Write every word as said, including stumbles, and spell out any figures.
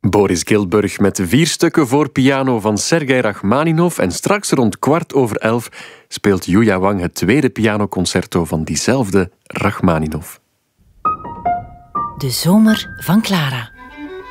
Boris Giltburg met vier stukken voor piano van Sergei Rachmaninov en straks rond kwart over elf speelt Yuya Wang het tweede pianoconcerto van diezelfde Rachmaninov. De zomer van Clara.